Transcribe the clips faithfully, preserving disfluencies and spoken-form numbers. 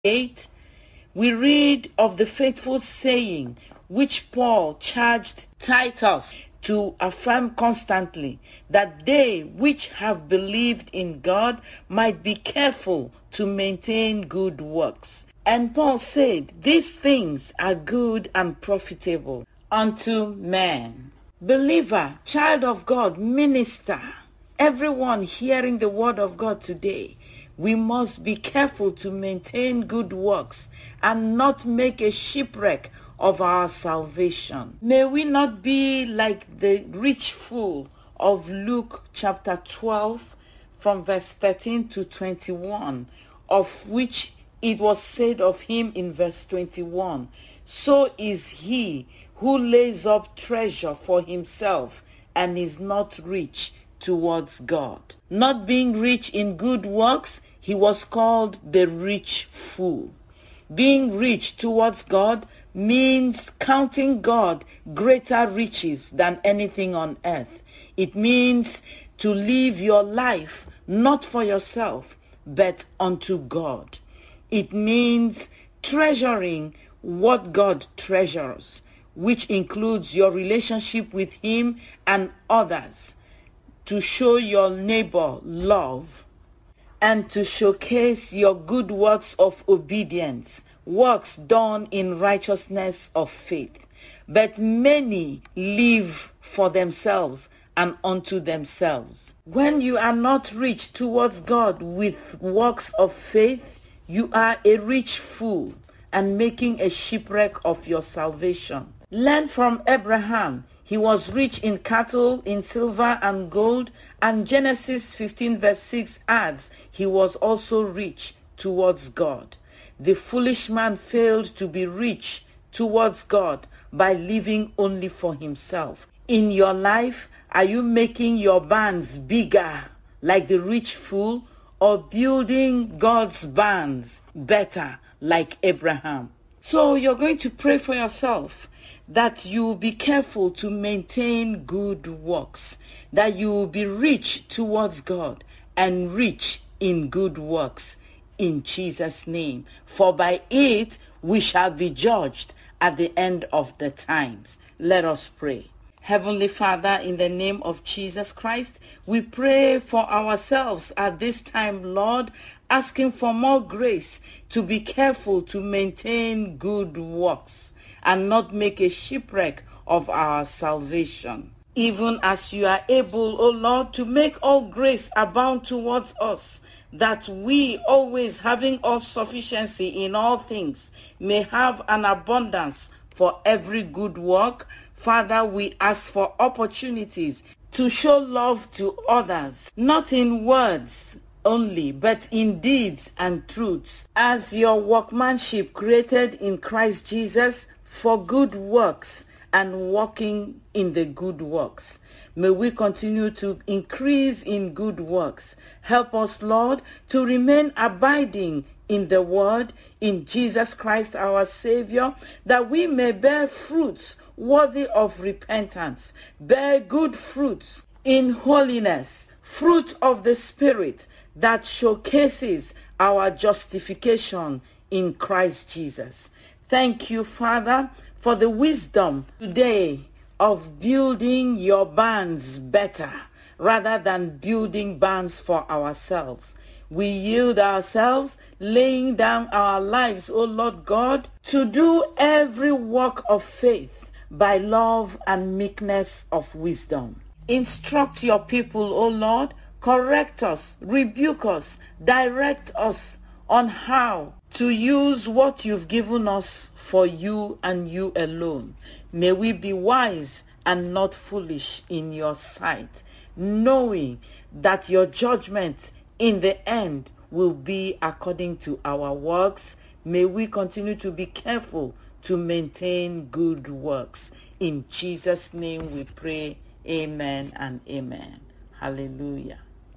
eight, we read of the faithful saying which Paul charged Titus to affirm constantly, that they which have believed in God might be careful to maintain good works. And Paul said, these things are good and profitable unto men. Believer, child of God, minister, everyone hearing the word of God today, we must be careful to maintain good works and not make a shipwreck of our salvation. May we not be like the rich fool of Luke chapter twelve from verse thirteen to twenty-one, of which it was said of him in verse twenty-one, so is he who lays up treasure for himself and is not rich towards God. Not being rich in good works, he was called the rich fool. Being rich towards God means counting God greater riches than anything on earth. It means to live your life not for yourself, but unto God. It means treasuring what God treasures, which includes your relationship with him and others, to show your neighbor love, and to showcase your good works of obedience, works done in righteousness of faith. But many live for themselves and unto themselves. When you are not rich towards God with works of faith, you are a rich fool and making a shipwreck of your salvation. Learn from Abraham. He was rich in cattle, in silver and gold, and Genesis fifteen verse six adds, he was also rich towards God. The foolish man failed to be rich towards God by living only for himself. In your life, are you making your barns bigger like the rich fool, or building God's barns better like Abraham? So you're going to pray for yourself that you will be careful to maintain good works, that you will be rich towards God and rich in good works, in Jesus' name. For by it we shall be judged at the end of the times. Let us pray. Heavenly Father, in the name of Jesus Christ, we pray for ourselves at this time, Lord, asking for more grace to be careful to maintain good works and not make a shipwreck of our salvation. Even as you are able, O Lord, to make all grace abound towards us, that we, always having all sufficiency in all things, may have an abundance for every good work. Father, we ask for opportunities to show love to others, not in words only, but in deeds and truths, as your workmanship created in Christ Jesus for good works and walking in the good works. May we continue to increase in good works. Help us, Lord, to remain abiding in the word, in Jesus Christ our Savior, that we may bear fruits worthy of repentance, bear good fruits in holiness, fruit of the Spirit that showcases our justification in Christ Jesus. Thank you, Father, for the wisdom today of building your barns better rather than building barns for ourselves. We yield ourselves, laying down our lives, O Lord God, to do every work of faith by love and meekness of wisdom. Instruct your people, O Lord, correct us, rebuke us, direct us on how to use what you've given us for you and you alone. May we be wise and not foolish in your sight, knowing that your judgment in the end will be according to our works. May we continue to be careful to maintain good works. In Jesus' name we pray. Amen and amen. Hallelujah.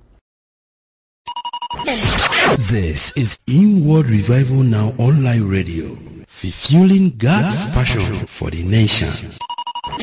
This is Inward Revival Now Online Radio, fulfilling God's passion for the nation.